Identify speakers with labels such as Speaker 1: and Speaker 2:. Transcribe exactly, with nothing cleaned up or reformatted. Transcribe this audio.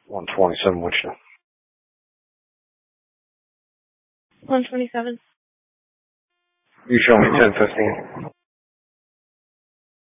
Speaker 1: one twenty-seven, Wichita.
Speaker 2: one twenty-seven.
Speaker 1: You show me ten fifteen.